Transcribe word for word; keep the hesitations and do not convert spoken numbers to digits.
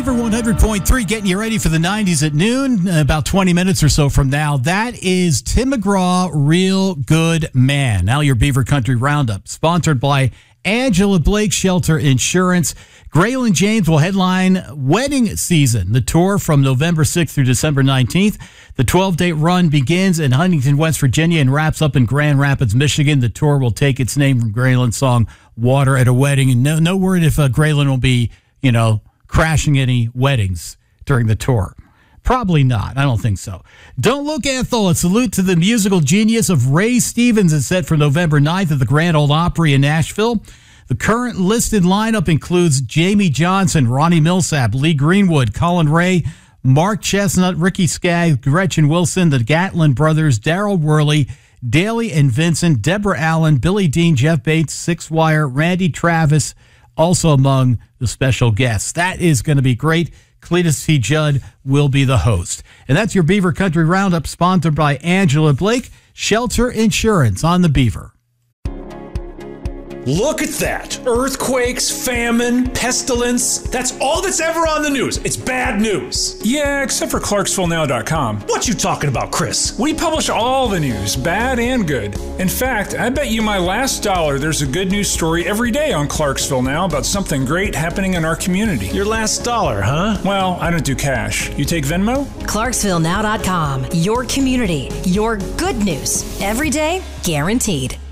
Beaver one hundred point three getting you ready for the nineties at noon, about twenty minutes or so from now. That is Tim McGraw, Real Good Man. Now your Beaver Country Roundup, sponsored by Angela Blake Shelter Insurance. Graylin James will headline wedding season, the tour from November sixth through December nineteenth. The twelve-day run begins in Huntington, West Virginia, and wraps up in Grand Rapids, Michigan. The tour will take its name from Graylin's song "Water at a Wedding." And no, no word if uh, Graylin will be, you know, crashing any weddings during the tour. Probably not. I don't think so. Don't Look, Ethel. A salute to the musical genius of Ray Stevens is set for November ninth at the Grand Ole Opry in Nashville. The current listed lineup includes Jamie Johnson, Ronnie Millsap, Lee Greenwood, Colin Ray, Mark Chestnut, Ricky Skaggs, Gretchen Wilson, the Gatlin Brothers, Daryl Worley, Daly and Vincent, Deborah Allen, Billy Dean, Jeff Bates, Six Wire, Randy Travis, also among the special guests. That is going to be great. Cletus T. Judd will be the host. And that's your Beaver Country Roundup, sponsored by Angela Blake Shelter Insurance on the Beaver. Look at that. Earthquakes, famine, pestilence. That's all that's ever on the news. It's bad news. Yeah, except for Clarksville Now dot com. What you talking about, Chris? We publish all the news, bad and good. In fact, I bet you my last dollar there's a good news story every day on Clarksville Now about something great happening in our community. Your last dollar, huh? Well, I don't do cash. You take Venmo? Clarksville Now dot com. Your community. Your good news. Every day, guaranteed.